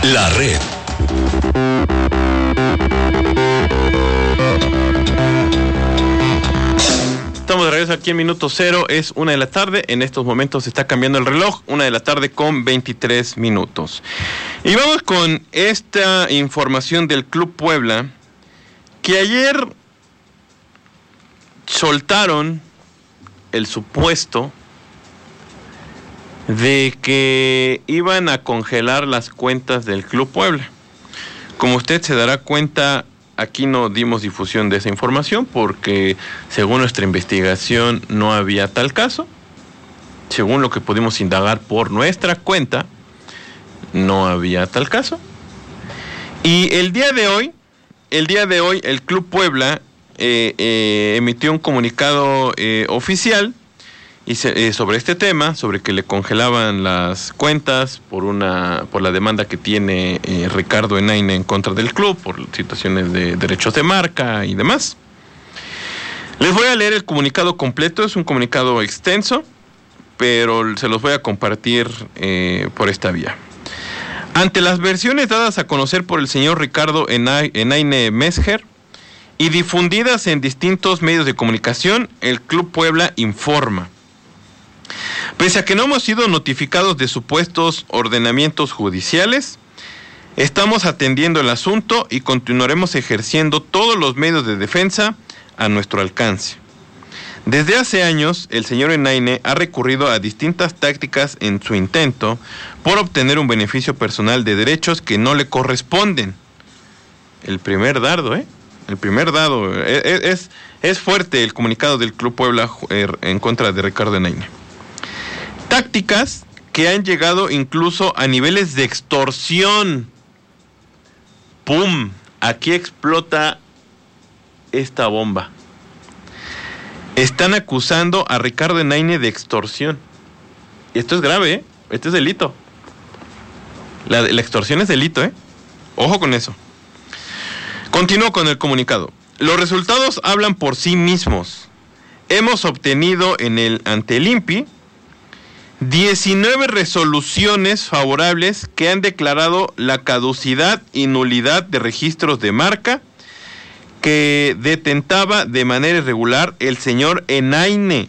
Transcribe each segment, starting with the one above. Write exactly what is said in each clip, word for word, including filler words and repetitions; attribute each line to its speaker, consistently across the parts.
Speaker 1: La Red.
Speaker 2: Estamos de regreso aquí en Minuto Cero, es una de la tarde, en estos momentos se está cambiando el reloj, una de la tarde con veintitrés minutos. Y vamos con esta información del Club Puebla, que ayer soltaron el supuesto de que iban a congelar las cuentas del Club Puebla. Como usted se dará cuenta, aquí no dimos difusión de esa información porque, según nuestra investigación, no había tal caso. Según lo que pudimos indagar por nuestra cuenta, no había tal caso. Y el día de hoy, el día de hoy, el Club Puebla eh, eh, emitió un comunicado eh, oficial y se, eh, sobre este tema, sobre que le congelaban las cuentas por una por la demanda que tiene eh, Ricardo Enaine en contra del club por situaciones de derechos de marca y demás. Les voy a leer el comunicado completo, es un comunicado extenso, pero se los voy a compartir eh, por esta vía. Ante las versiones dadas a conocer por el señor Ricardo Enaine Mesger y difundidas en distintos medios de comunicación, el Club Puebla informa: pese a que no hemos sido notificados de supuestos ordenamientos judiciales, estamos atendiendo el asunto y continuaremos ejerciendo todos los medios de defensa a nuestro alcance. Desde hace años, el señor Enaine ha recurrido a distintas tácticas en su intento por obtener un beneficio personal de derechos que no le corresponden. El primer dardo, ¿eh? El primer dado. Es, es, es fuerte el comunicado del Club Puebla en contra de Ricardo Enaine. Tácticas que han llegado incluso a niveles de extorsión. ¡Pum! Aquí explota esta bomba. Están acusando a Ricardo Enaine de extorsión. Esto es grave, ¿eh? Este es delito. La, la extorsión es delito, ¿eh? Ojo con eso. Continúo con el comunicado. Los resultados hablan por sí mismos. Hemos obtenido en el ante el I N P I diecinueve resoluciones favorables que han declarado la caducidad y nulidad de registros de marca que detentaba de manera irregular el señor Enaine.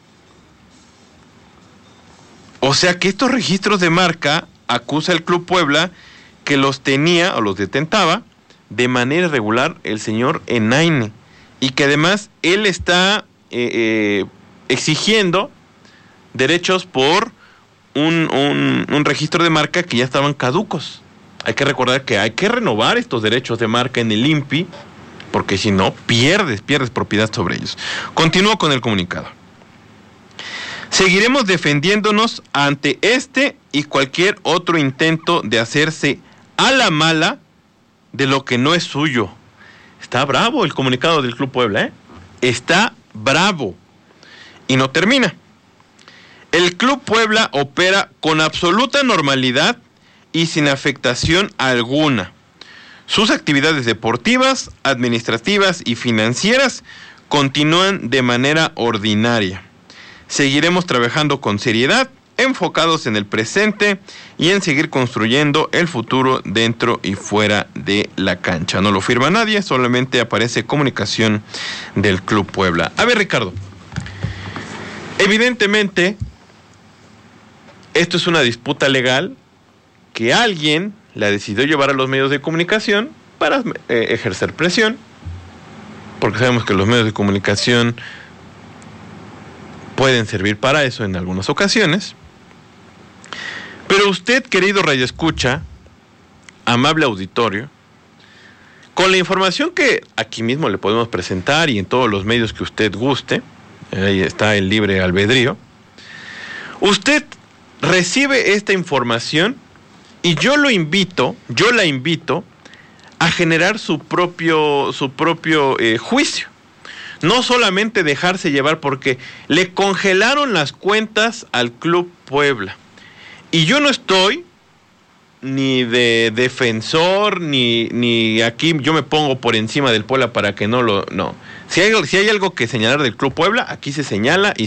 Speaker 2: O sea que estos registros de marca, acusa el Club Puebla, que los tenía o los detentaba de manera irregular el señor Enaine, y que además él está eh, eh, exigiendo derechos por un, un, un registro de marca que ya estaban caducos. Hay que recordar que hay que renovar estos derechos de marca en el I N P I, porque si no, pierdes, pierdes propiedad sobre ellos. Continúo con el comunicado. Seguiremos defendiéndonos ante este y cualquier otro intento de hacerse a la mala de lo que no es suyo. Está bravo el comunicado del Club Puebla, ¿eh? Está bravo. Y no termina. El Club Puebla opera con absoluta normalidad y sin afectación alguna. Sus actividades deportivas, administrativas y financieras continúan de manera ordinaria. Seguiremos trabajando con seriedad, enfocados en el presente y en seguir construyendo el futuro dentro y fuera de la cancha. No lo firma nadie, solamente aparece comunicación del Club Puebla. A ver, Ricardo, evidentemente esto es una disputa legal que alguien la decidió llevar a los medios de comunicación para eh, ejercer presión, porque sabemos que los medios de comunicación pueden servir para eso en algunas ocasiones. Pero usted, querido radioescucha, amable auditorio, con la información que aquí mismo le podemos presentar y en todos los medios que usted guste, ahí está el libre albedrío, usted recibe esta información y yo lo invito, yo la invito a generar su propio, su propio eh, juicio. No solamente dejarse llevar, porque le congelaron las cuentas al Club Puebla. Y yo no estoy ni de defensor, ni, ni aquí yo me pongo por encima del Puebla para que no lo... No. Si hay, si hay algo que señalar del Club Puebla, aquí se señala y